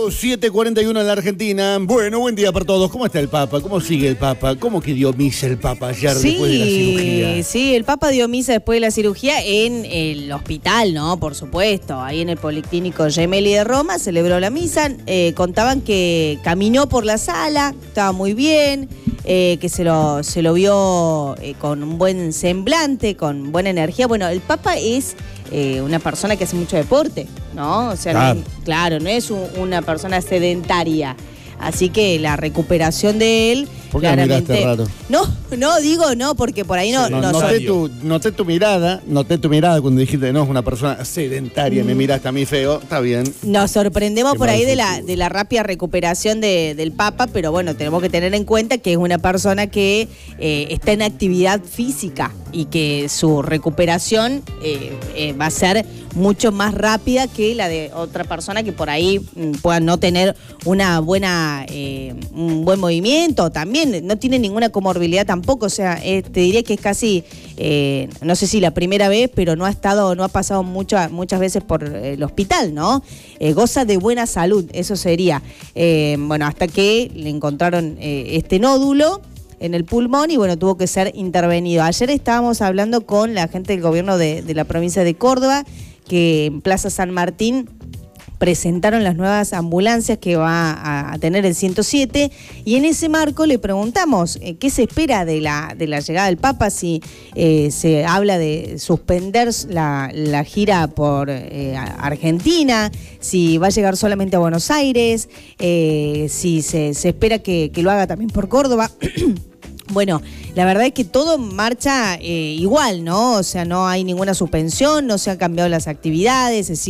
7:41 en la Argentina. Bueno, buen día para todos. ¿Cómo está el Papa? ¿Cómo sigue el Papa? ¿Cómo que dio misa el Papa ayer después de la cirugía? Sí, el Papa dio misa después de la cirugía en el hospital, ¿no? Por supuesto, ahí en el Policlínico Gemelli de Roma, celebró la misa. Contaban que caminó por la sala, estaba muy bien, que se lo vio con un buen semblante, con buena energía. Bueno, el Papa es una persona que hace mucho deporte, ¿no? O sea, claro, no es una persona sedentaria. Así que la recuperación de él, ¿por qué claramente. me miraste raro? No, porque por ahí no. Noté tu mirada cuando dijiste, no, es una persona sedentaria, me miraste a mí feo, está bien. Nos sorprendemos por ahí de la rápida recuperación del Papa, pero bueno, tenemos que tener en cuenta que es una persona que está en actividad física y que su recuperación va a ser mucho más rápida que la de otra persona que por ahí pueda no tener un buen movimiento. También no tiene ninguna comorbilidad tampoco, o sea, te diría que es casi, no sé si la primera vez, pero no ha pasado muchas veces por el hospital, ¿no? Goza de buena salud, eso sería. Bueno, hasta que le encontraron este nódulo en el pulmón y bueno, tuvo que ser intervenido. Ayer estábamos hablando con la gente del gobierno de la provincia de Córdoba, que en Plaza San Martín presentaron las nuevas ambulancias que va a tener el 107 y en ese marco le preguntamos qué se espera de la llegada del Papa, si se habla de suspender la gira por Argentina, si va a llegar solamente a Buenos Aires, si se espera que lo haga también por Córdoba. Bueno, la verdad es que todo marcha igual, ¿no? O sea, no hay ninguna suspensión, no se han cambiado las actividades,